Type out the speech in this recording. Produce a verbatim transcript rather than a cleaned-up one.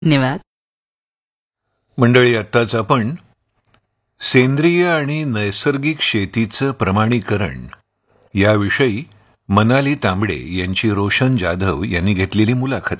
धन्यवाद. मंडळी, आत्ताच आपण सेंद्रिय आणि नैसर्गिक शेतीचं प्रमाणीकरण याविषयी मनाली तांबडे यांची रोशन जाधव यांनी घेतलेली मुलाखत